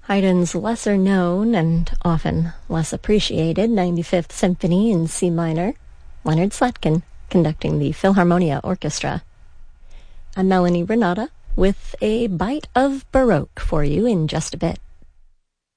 Haydn's lesser-known and often less appreciated 95th Symphony in C minor, Leonard Slatkin conducting the Philharmonia Orchestra. I'm Melanie Renata with a bite of Baroque for you in just a bit.